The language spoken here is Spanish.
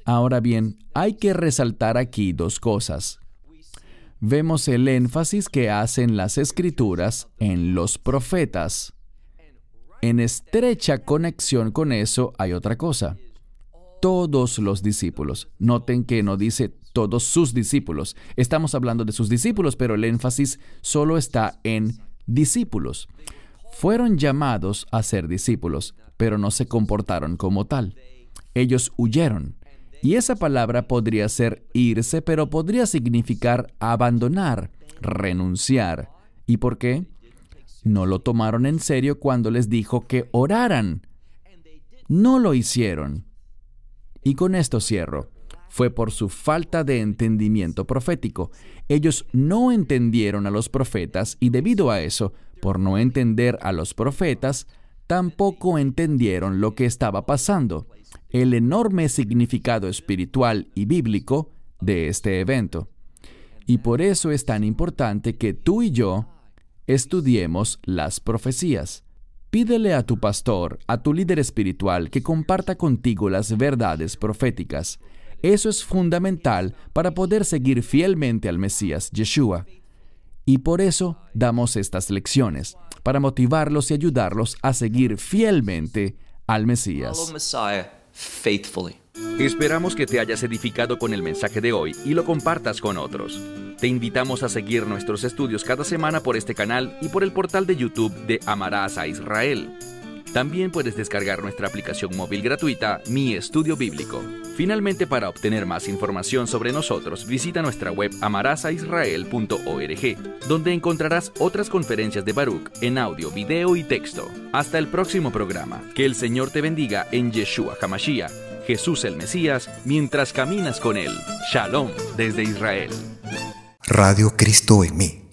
Ahora bien, hay que resaltar aquí dos cosas. Vemos el énfasis que hacen las Escrituras en los profetas. En estrecha conexión con eso hay otra cosa. Todos los discípulos. Noten que no dice todos sus discípulos. Estamos hablando de sus discípulos, pero el énfasis solo está en discípulos. Fueron llamados a ser discípulos, pero no se comportaron como tal. Ellos huyeron. Y esa palabra podría ser irse, pero podría significar abandonar, renunciar. ¿Y por qué? No lo tomaron en serio cuando les dijo que oraran. No lo hicieron. Y con esto cierro. Fue por su falta de entendimiento profético. Ellos no entendieron a los profetas y debido a eso, por no entender a los profetas, tampoco entendieron lo que estaba pasando, el enorme significado espiritual y bíblico de este evento. Y por eso es tan importante que tú y yo estudiemos las profecías. Pídele a tu pastor, a tu líder espiritual, que comparta contigo las verdades proféticas. Eso es fundamental para poder seguir fielmente al Mesías, Yeshua. Y por eso damos estas lecciones, para motivarlos y ayudarlos a seguir fielmente al Mesías. Esperamos que te hayas edificado con el mensaje de hoy y lo compartas con otros. Te invitamos a seguir nuestros estudios cada semana por este canal y por el portal de YouTube de Amarás a Israel. También puedes descargar nuestra aplicación móvil gratuita, Mi Estudio Bíblico. Finalmente, para obtener más información sobre nosotros, visita nuestra web amarasaisrael.org, donde encontrarás otras conferencias de Baruch en audio, video y texto. Hasta el próximo programa. Que el Señor te bendiga en Yeshua HaMashiach, Jesús el Mesías, mientras caminas con Él. Shalom desde Israel. Radio Cristo en mí.